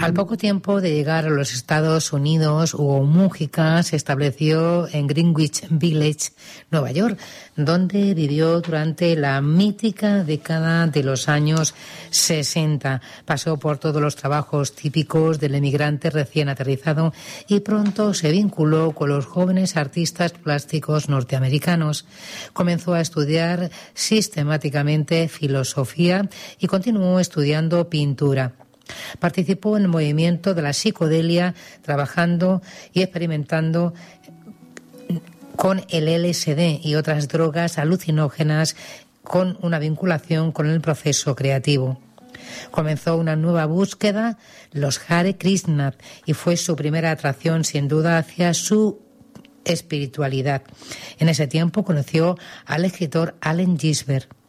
Al poco tiempo de llegar a los Estados Unidos, Hugo Múgica se estableció en Greenwich Village, Nueva York, donde vivió durante la mítica década de los años 60. Pasó por todos los trabajos típicos del emigrante recién aterrizado y pronto se vinculó con los jóvenes artistas plásticos norteamericanos. Comenzó a estudiar sistemáticamente filosofía y continuó estudiando pintura. Participó en el movimiento de la psicodelia, trabajando y experimentando con el LSD y otras drogas alucinógenas con una vinculación con el proceso creativo. Comenzó una nueva búsqueda, los Hare Krishna, y fue su primera atracción sin duda hacia su espiritualidad. En ese tiempo conoció al escritor Allen Ginsberg.